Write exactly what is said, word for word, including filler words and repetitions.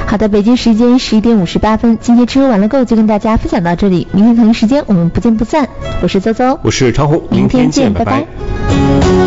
好的，北京时间十一点五十八分，今天吃喝玩乐购就跟大家分享到这里，明天同一时间我们不见不散。我是邹邹， 我是常红， 明天见，拜拜。